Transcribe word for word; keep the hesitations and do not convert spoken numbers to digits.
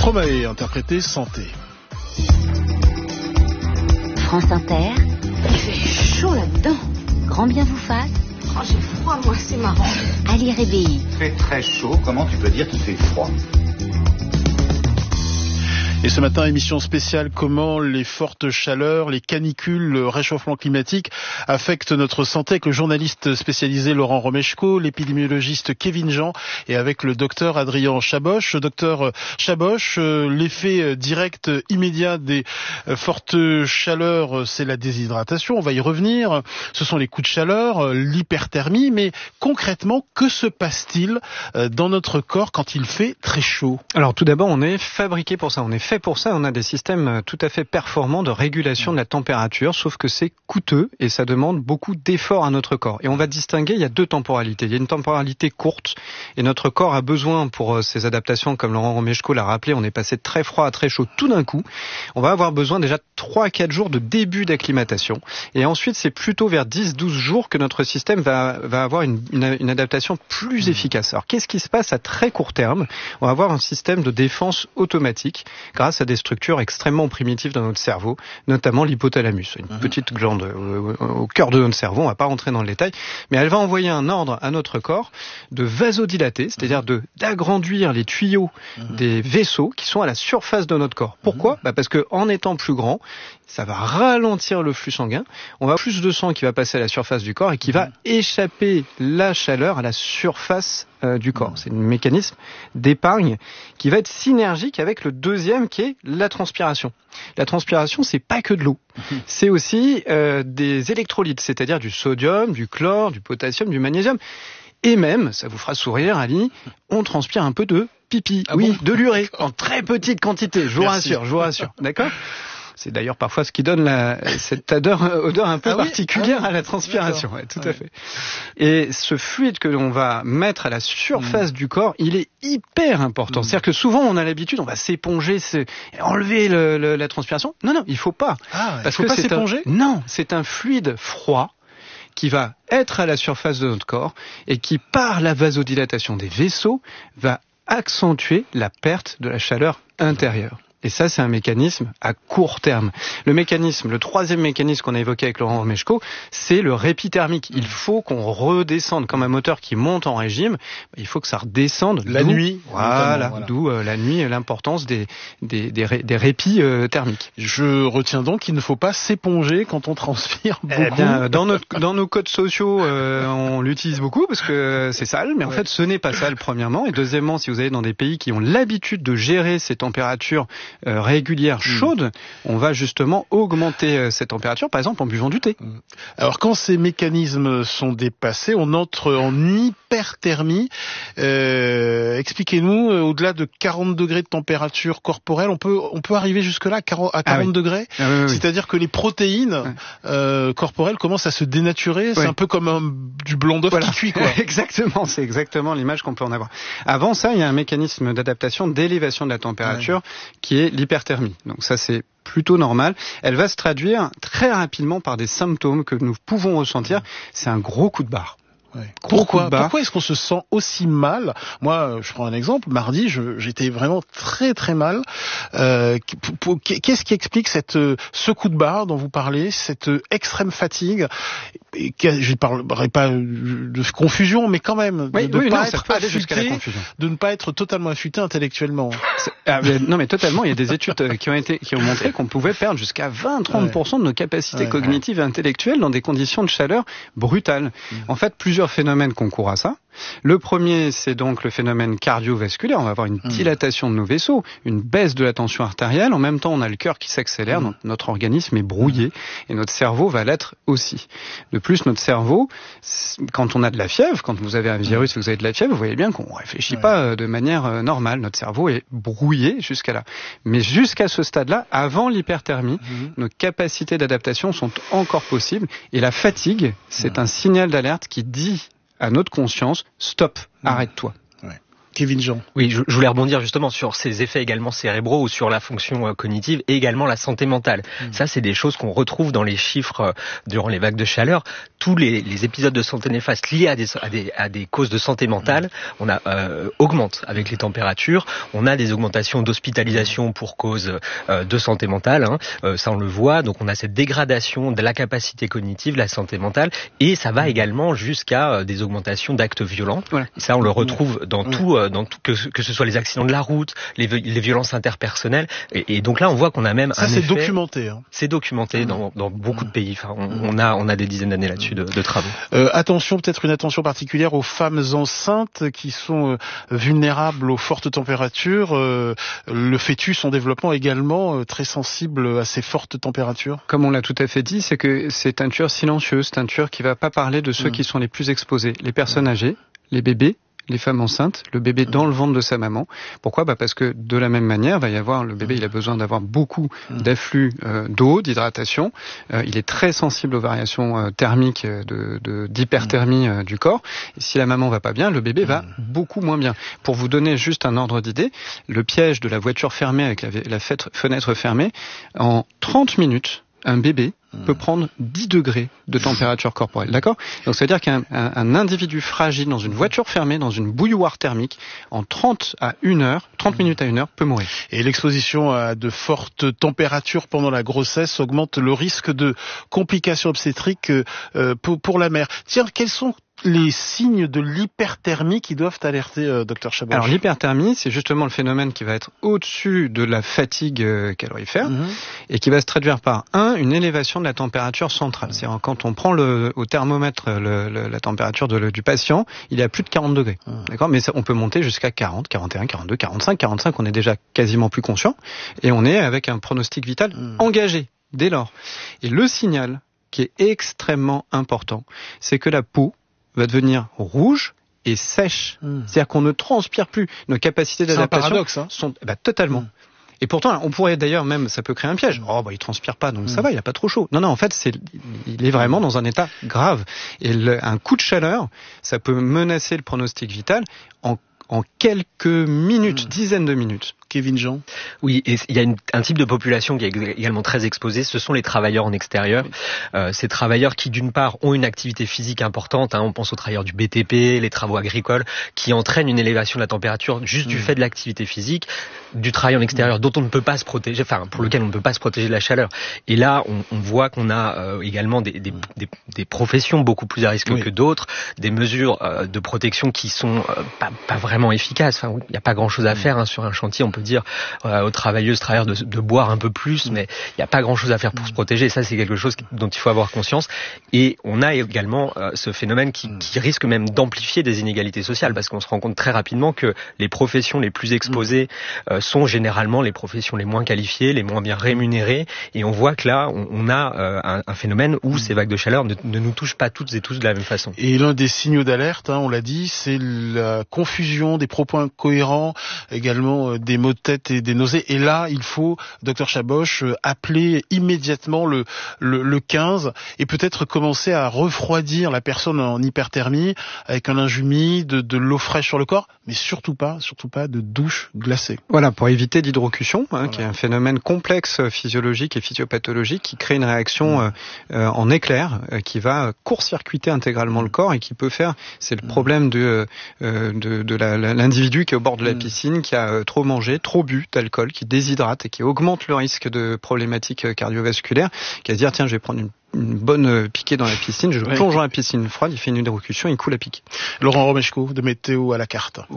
Stromae, interprété Santé. France Inter. Il fait chaud là-dedans. Grand bien vous fasse. Oh, j'ai froid, moi, c'est marrant. Ali Réveillé. Il fait très chaud, comment tu peux dire qu'il fait froid ? Et ce matin, émission spéciale, comment les fortes chaleurs, les canicules, le réchauffement climatique affectent notre santé, avec le journaliste spécialisé Laurent Romeshko, l'épidémiologiste Kevin Jean et avec le docteur Adrien Chaboch. Docteur Chaboch, l'effet direct immédiat des fortes chaleurs, c'est la déshydratation, on va y revenir. Ce sont les coups de chaleur, l'hyperthermie, mais concrètement, que se passe-t-il dans notre corps quand il fait très chaud ? Alors tout d'abord, on est fabriqué pour ça, on est fait pour ça, on a des systèmes tout à fait performants de régulation de la température, sauf que c'est coûteux et ça demande beaucoup d'efforts à notre corps. Et on va distinguer, il y a deux temporalités. Il y a une temporalité courte et notre corps a besoin pour ces adaptations, comme Laurent Romeshko l'a rappelé, on est passé de très froid à très chaud tout d'un coup. On va avoir besoin déjà de trois à quatre jours de début d'acclimatation. Et ensuite, c'est plutôt vers dix à douze jours que notre système va, va avoir une, une, une adaptation plus efficace. Alors qu'est-ce qui se passe à très court terme ? On va avoir un système de défense automatique grâce à des structures extrêmement primitives dans notre cerveau, notamment l'hypothalamus, une mmh. petite glande au, au cœur de notre cerveau, on ne va pas rentrer dans le détail, mais elle va envoyer un ordre à notre corps de vasodilater, c'est-à-dire de d'agrandir les tuyaux mmh. des vaisseaux qui sont à la surface de notre corps. Pourquoi ? mmh. bah Parce que en étant plus grand, ça va ralentir le flux sanguin, on va avoir plus de sang qui va passer à la surface du corps et qui mmh. va échapper la chaleur à la surface euh, du corps. Mmh. C'est un mécanisme d'épargne qui va être synergique avec le deuxième qui est la transpiration. La transpiration, c'est pas que de l'eau, mmh. c'est aussi euh, des électrolytes, c'est-à-dire du sodium, du chlore, du potassium, du magnésium. Et même, ça vous fera sourire, Ali, on transpire un peu de pipi, ah oui, bon de l'urée, en très petite quantité, je vous Merci. rassure, je vous rassure, d'accord ? C'est d'ailleurs parfois ce qui donne la, cette odeur, odeur un peu ah particulière oui ah, à la transpiration. Ouais, tout ouais. à fait. Et ce fluide que l'on va mettre à la surface mmh. du corps, il est hyper important. Mmh. C'est-à-dire que souvent on a l'habitude, on va s'éponger, enlever le, le, la transpiration. Non, non, il faut pas. Ah, parce il faut que pas c'est s'éponger. Un, non, c'est un fluide froid qui va être à la surface de notre corps et qui, par la vasodilatation des vaisseaux, va accentuer la perte de la chaleur intérieure. Et ça, c'est un mécanisme à court terme. Le mécanisme, le troisième mécanisme qu'on a évoqué avec Laurent Romeshko, c'est le répit thermique. Il faut qu'on redescende, comme un moteur qui monte en régime, il faut que ça redescende. La nuit. Voilà, voilà. D'où euh, la nuit et l'importance des, des, des, ré, des répits euh, thermiques. Je retiens donc qu'il ne faut pas s'éponger quand on transpire beaucoup. Eh bien, dans, notre, dans nos codes sociaux, euh, on l'utilise beaucoup parce que c'est sale, mais en ouais. fait, ce n'est pas sale, premièrement. Et deuxièmement, si vous allez dans des pays qui ont l'habitude de gérer ces températures Euh, régulière chaude, mmh. on va justement augmenter euh, cette température, par exemple en buvant du thé. Mmh. Alors quand ces mécanismes sont dépassés, on entre en hyperthermie. Euh, expliquez-nous, euh, au-delà de quarante degrés de température corporelle, on peut on peut arriver jusque-là à quarante ah oui. degrés. Ah oui, oui, C'est-à-dire oui. que les protéines ouais. euh, corporelles commencent à se dénaturer. C'est oui. un peu comme un, du blanc d'œuf voilà. qui cuit, quoi. Exactement, c'est exactement l'image qu'on peut en avoir. Avant ça, il y a un mécanisme d'adaptation, d'élévation de la température ouais. qui est l'hyperthermie. Donc ça, c'est plutôt normal. Elle va se traduire très rapidement par des symptômes que nous pouvons ressentir. C'est un gros coup de barre. Ouais. Pourquoi, pourquoi est-ce qu'on se sent aussi mal ? Moi, je prends un exemple. Mardi, je, j'étais vraiment très très mal. Euh, qu'est-ce qui explique cette, ce coup de barre dont vous parlez, cette extrême fatigue ? Et je ne parlerai pas de confusion, mais quand même, oui, de, oui, pas non, être pas affûté, de ne pas être totalement affûté intellectuellement. Ah, mais, non, mais totalement. Il y a des études qui ont été qui ont montré qu'on pouvait perdre jusqu'à vingt à trente pour cent ouais. de nos capacités ouais, cognitives ouais. et intellectuelles dans des conditions de chaleur brutales. Mmh. En fait, plusieurs phénomènes concourent à ça. Le premier, c'est donc le phénomène cardiovasculaire. On va avoir une mmh. dilatation de nos vaisseaux, une baisse de la tension artérielle. En même temps, on a le cœur qui s'accélère. Mmh. Notre organisme est brouillé et notre cerveau va l'être aussi. De plus, notre cerveau, quand on a de la fièvre, quand vous avez un virus et vous avez de la fièvre, vous voyez bien qu'on réfléchit ouais. pas de manière normale. Notre cerveau est brouillé jusqu'à là. Mais jusqu'à ce stade-là, avant l'hyperthermie, mmh. nos capacités d'adaptation sont encore possibles. Et la fatigue, c'est mmh. un signal d'alerte qui dit à notre conscience, stop, mmh. arrête-toi. Kevin Jean. Oui, je, je voulais rebondir justement sur ces effets également cérébraux ou sur la fonction euh, cognitive et également la santé mentale. Mmh. Ça, c'est des choses qu'on retrouve dans les chiffres euh, durant les vagues de chaleur. Tous les, les épisodes de santé néfastes liés à des, à des, à des causes de santé mentale, mmh. on a euh, augmente avec les températures. On a des augmentations d'hospitalisation pour cause euh, de santé mentale. Hein. Euh, ça, on le voit. Donc, on a cette dégradation de la capacité cognitive, la santé mentale, et ça va mmh. également jusqu'à euh, des augmentations d'actes violents. Voilà. Et ça, on le retrouve dans mmh. tout. Euh, dans tout, que, que ce soit les accidents de la route, les, les violences interpersonnelles, et, et donc là on voit qu'on a même ça, un c'est effet. documenté. Hein. C'est documenté mmh. dans, dans beaucoup de pays. Enfin, on, on a on a des dizaines d'années là-dessus de, de travaux. Euh, attention, peut-être une attention particulière aux femmes enceintes qui sont euh, vulnérables aux fortes températures. Euh, le fœtus en développement également euh, très sensible à ces fortes températures. Comme on l'a tout à fait dit, c'est que c'est teinture silencieuse, teinture qui va pas parler de ceux mmh. qui sont les plus exposés, les personnes mmh. âgées, les bébés, les femmes enceintes, le bébé dans le ventre de sa maman. Pourquoi ? Bah parce que de la même manière, va y avoir le bébé, il a besoin d'avoir beaucoup d'afflux euh, d'eau, d'hydratation. Euh, il est très sensible aux variations euh, thermiques de, de d'hyperthermie euh, du corps. Et si la maman va pas bien, le bébé va beaucoup moins bien. Pour vous donner juste un ordre d'idée, le piège de la voiture fermée avec la, la fenêtre fermée, en trente minutes, un bébé peut prendre dix degrés de température corporelle, d'accord ? Donc ça veut dire qu'un un, un individu fragile dans une voiture fermée, dans une bouilloire thermique, en trente à une heure, trente minutes à une heure, peut mourir. Et l'exposition à de fortes températures pendant la grossesse augmente le risque de complications obstétriques euh, pour, pour la mère. Tiens, quels sont les signes de l'hyperthermie qui doivent alerter euh, docteur Chaboch? Alors l'hyperthermie, c'est justement le phénomène qui va être au-dessus de la fatigue euh, calorifère mmh. et qui va se traduire par un, une élévation de la température centrale. C'est-à-dire quand on prend le, au thermomètre le, le, la température de, le, du patient, il est à plus de quarante degrés. Mmh. D'accord ? Mais ça, on peut monter jusqu'à quarante, quarante et un, quarante-deux, quarante-cinq. quarante-cinq, on est déjà quasiment plus conscient et on est avec un pronostic vital mmh. engagé dès lors. Et le signal qui est extrêmement important, c'est que la peau va devenir rouge et sèche. Mmh. C'est-à-dire qu'on ne transpire plus. Nos capacités d'adaptation c'est un paradoxe, hein. sont bah, totalement. Mmh. Et pourtant, on pourrait d'ailleurs même, ça peut créer un piège. Oh, bah, il transpire pas, donc mmh. ça va, il a pas trop chaud. Non, non, en fait, c'est, il est vraiment dans un état grave. Et le, un coup de chaleur, ça peut menacer le pronostic vital en, en quelques minutes, mmh. dizaines de minutes. Kevin Jean. Oui, et il y a une, un type de population qui est également très exposée, ce sont les travailleurs en extérieur. Oui. Euh, ces travailleurs qui, d'une part, ont une activité physique importante, hein, on pense aux travailleurs du B T P, les travaux agricoles, qui entraînent une élévation de la température juste mmh. du fait de l'activité physique, du travail en extérieur mmh. dont on ne peut pas se protéger, enfin pour lequel on ne peut pas se protéger de la chaleur. Et là, on, on voit qu'on a euh, également des, des, des, des professions beaucoup plus à risque oui. que d'autres, des mesures euh, de protection qui sont euh, pas, pas vraiment efficaces. Enfin, il n'y a pas grand-chose à faire hein, sur un chantier, on peut dire euh, aux travailleuses, travailleurs de, de boire un peu plus, mais il n'y a pas grand-chose à faire pour se protéger. Et ça, c'est quelque chose dont il faut avoir conscience. Et on a également euh, ce phénomène qui, qui risque même d'amplifier des inégalités sociales, parce qu'on se rend compte très rapidement que les professions les plus exposées euh, sont généralement les professions les moins qualifiées, les moins bien rémunérées. Et on voit que là, on, on a euh, un, un phénomène où ces vagues de chaleur ne, ne nous touchent pas toutes et tous de la même façon. Et l'un des signaux d'alerte, hein, on l'a dit, c'est la confusion, des propos incohérents, également euh, des maux de tête et des nausées. Et là, il faut, docteur Chaboch, appeler immédiatement le, le, le quinze et peut-être commencer à refroidir la personne en hyperthermie avec un linge humide, de, de l'eau fraîche sur le corps, mais surtout pas, surtout pas de douche glacée. Voilà, pour éviter l'hydrocution, hein, voilà. qui est un phénomène complexe physiologique et physiopathologique qui crée une réaction mmh. euh, en éclair euh, qui va court-circuiter intégralement le corps et qui peut faire, c'est le mmh. problème de, euh, de, de la, l'individu qui est au bord de la mmh. piscine, qui a euh, trop mangé, trop bu d'alcool, qui déshydrate et qui augmente le risque de problématiques cardiovasculaires, qui va se dire tiens je vais prendre une, une bonne piquée dans la piscine, je oui. plonge dans la piscine froide, il fait une hydrocution, il coule à pic. Laurent Romeshko de Météo à la carte.